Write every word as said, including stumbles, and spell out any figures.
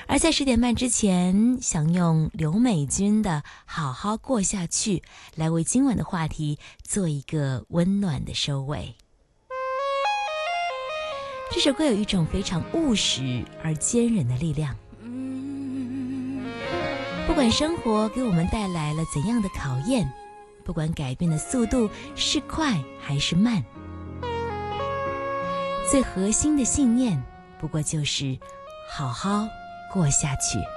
而在十点半之前，想用刘美君的《好好过下去》来为今晚的话题做一个温暖的收尾。这首歌有一种非常务实而坚韧的力量，不管生活给我们带来了怎样的考验，不管改变的速度是快还是慢，最核心的信念不过就是好好过下去。